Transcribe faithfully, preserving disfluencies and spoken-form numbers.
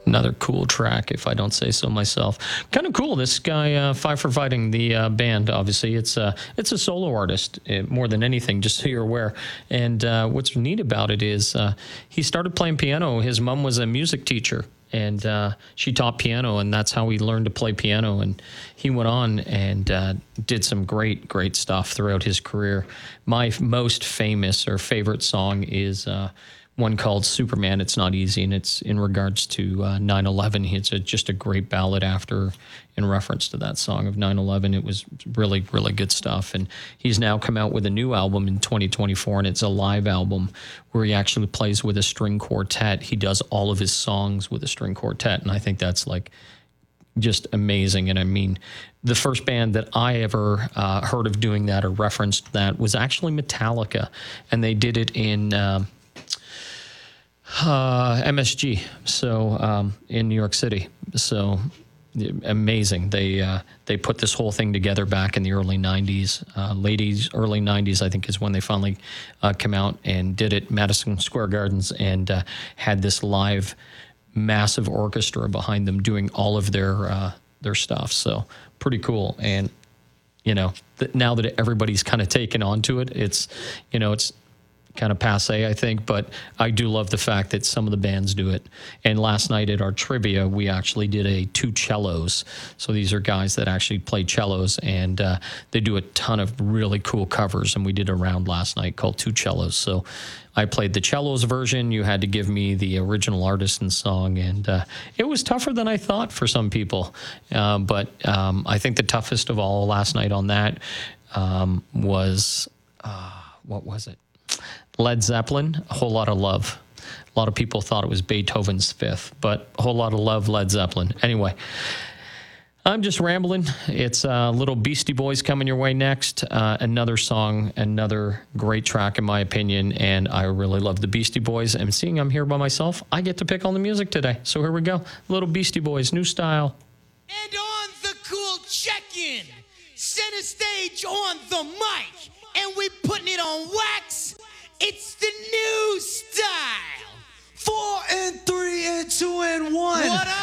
Another cool track, if I don't say so myself. Kind of cool. This guy, uh, Five for Fighting, the uh, band. Obviously, it's uh, it's a solo artist uh, more than anything. Just so you're aware. And uh, what's neat about it is uh, he started playing piano. His mom was a music teacher, and uh, she taught piano, and that's how he learned to play piano. And he went on and uh, did some great, great stuff throughout his career. My f- most famous or favorite song is Uh, one called Superman. It's Not Easy, and it's in regards to uh, nine eleven. It's a, just a great ballad after, in reference to that song of nine eleven. It was really, really good stuff. And he's now come out with a new album in twenty twenty-four, and it's a live album where he actually plays with a string quartet. He does all of his songs with a string quartet, and I think that's like just amazing. And I mean, the first band that I ever uh, heard of doing that or referenced that was actually Metallica, and they did it in Uh, Uh, M S G, so um, in New York City. So amazing. They uh, they put this whole thing together back in the early nineties, uh, late early nineties, I think, is when they finally uh, come out and did it. Madison Square Gardens, and uh, had this live, massive orchestra behind them doing all of their uh, their stuff. So pretty cool. And you know, th- now that everybody's kind of taken on to it, it's you know, it's kind of passe, I think, but I do love the fact that some of the bands do it. And last night at our trivia, we actually did a two cellos. So these are guys that actually play cellos, and uh, they do a ton of really cool covers. And we did a round last night called Two Cellos. So I played the cellos version. You had to give me the original artist and song, and uh, it was tougher than I thought for some people. Uh, but um, I think the toughest of all last night on that um, was, uh, what was it? Led Zeppelin, A Whole Lot of Love. A lot of people thought it was Beethoven's Fifth, but A Whole Lot of Love, Led Zeppelin. Anyway, I'm just rambling. It's uh, Little Beastie Boys coming your way next. Uh, another song, another great track in my opinion, and I really love the Beastie Boys. And seeing I'm here by myself, I get to pick on the music today. So here we go. Little Beastie Boys, new style. And on the cool check-in, center stage on the mic, and we putting it on wax. It's the new style. Four and three and two and one. What up?